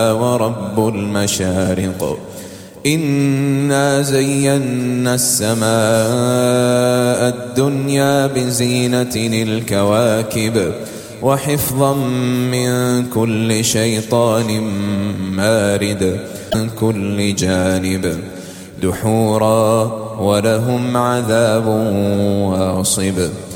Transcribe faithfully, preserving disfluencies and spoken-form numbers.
ورب المشارق إنا زينا السماء الدنيا بزينة الكواكب وحفظا من كل شيطان مارد من كل جانب دحورا ولهم عذاب واصب.